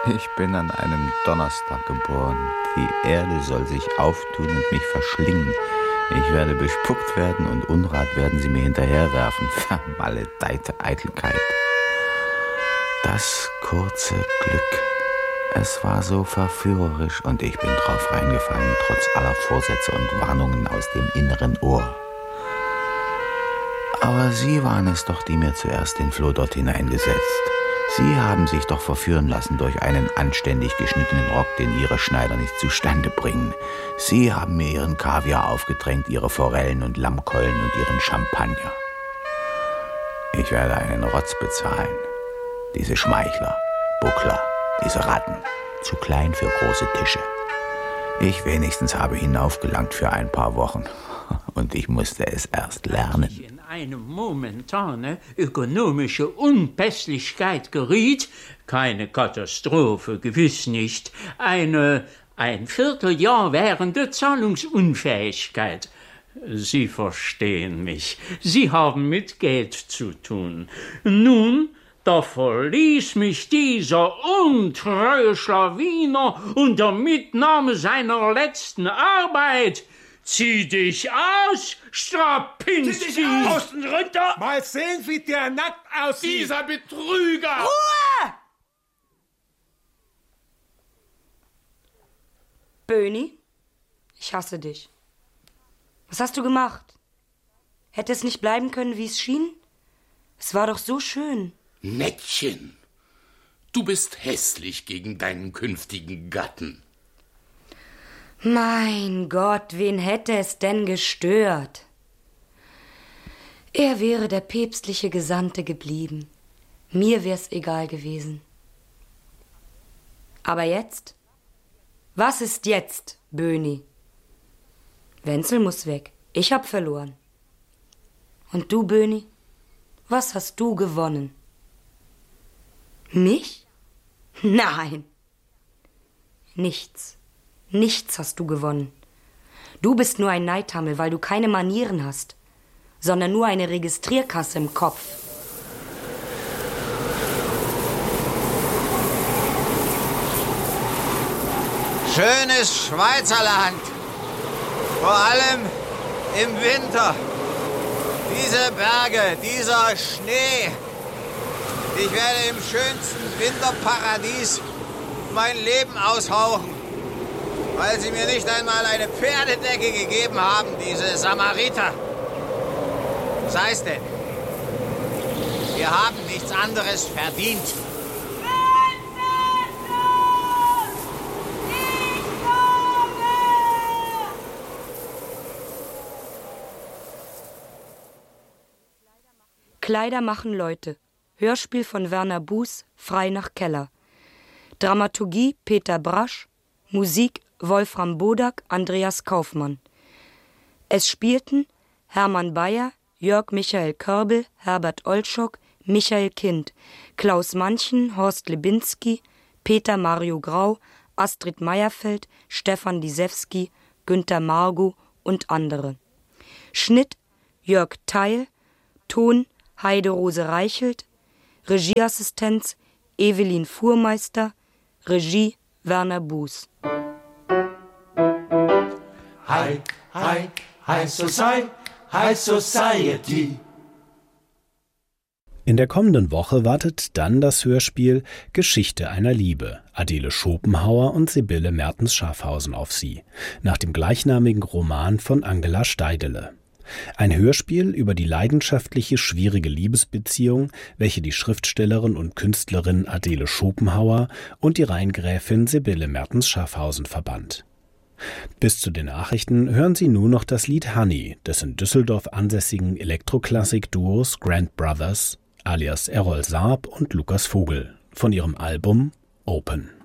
Ich bin an einem Donnerstag geboren. Die Erde soll sich auftun und mich verschlingen. Ich werde bespuckt werden und Unrat werden sie mir hinterherwerfen. Vermaledeite Eitelkeit. Das kurze Glück. Es war so verführerisch und ich bin drauf reingefallen, trotz aller Vorsätze und Warnungen aus dem inneren Ohr. Aber Sie waren es doch, die mir zuerst den Floh dort hineingesetzt. Sie haben sich doch verführen lassen durch einen anständig geschnittenen Rock, den Ihre Schneider nicht zustande bringen. Sie haben mir Ihren Kaviar aufgedrängt, Ihre Forellen und Lammkeulen und Ihren Champagner. Ich werde einen Rotz bezahlen. Diese Schmeichler, Buckler, diese Ratten, zu klein für große Tische. Ich wenigstens habe hinaufgelangt für ein paar Wochen. Und ich musste es erst lernen. In eine momentane ökonomische Unpässlichkeit geriet, keine Katastrophe, gewiss nicht, ein Vierteljahr währende Zahlungsunfähigkeit. Sie verstehen mich, Sie haben mit Geld zu tun. Nun, da verließ mich dieser untreue Schlawiner unter Mitnahme seiner letzten Arbeit. Zieh dich aus, Strapinski! Zieh dich aus! Außen runter! Mal sehen, wie der nackt aussieht! Dieser Betrüger! Ruhe! Böni, ich hasse dich. Was hast du gemacht? Hätte es nicht bleiben können, wie es schien? Es war doch so schön. Nettchen, du bist hässlich gegen deinen künftigen Gatten. Mein Gott, wen hätte es denn gestört? Er wäre der päpstliche Gesandte geblieben. Mir wär's egal gewesen. Aber jetzt? Was ist jetzt, Böni? Wenzel muss weg. Ich hab verloren. Und du, Böni? Was hast du gewonnen? Mich? Nein. Nichts. Nichts hast du gewonnen. Du bist nur ein Neidhammel, weil du keine Manieren hast, sondern nur eine Registrierkasse im Kopf. Schönes Schweizerland, vor allem im Winter. Diese Berge, dieser Schnee. Ich werde im schönsten Winterparadies mein Leben aushauchen, weil sie mir nicht einmal eine Pferdedecke gegeben haben, diese Samariter. Sei's denn. Wir haben nichts anderes verdient. Kleider machen Leute. Hörspiel von Werner Buß, frei nach Keller. Dramaturgie Peter Brasch. Musik Wolfram Bodak, Andreas Kaufmann. Es spielten Hermann Bayer, Jörg Michael Körbel, Herbert Olschock, Michael Kind, Klaus Manchen, Horst Lebinski, Peter Mario Grau, Astrid Meyerfeld, Stefan Lisewski, Günter Margo und andere. Schnitt Jörg Theil, Ton Heide-Rose Reichelt, Regieassistenz Evelyn Fuhrmeister, Regie Werner Buß. High, high, high society, high society. In der kommenden Woche wartet dann das Hörspiel Geschichte einer Liebe, Adele Schopenhauer und Sibylle Mertens-Schafhausen auf Sie, nach dem gleichnamigen Roman von Angela Steidele. Ein Hörspiel über die leidenschaftliche, schwierige Liebesbeziehung, welche die Schriftstellerin und Künstlerin Adele Schopenhauer und die Rheingräfin Sibylle Mertens-Schafhausen verband. Bis zu den Nachrichten hören Sie nun noch das Lied Honey des in Düsseldorf ansässigen Elektroklassik-Duos Grand Brothers alias Errol Saab und Lukas Vogel von ihrem Album Open.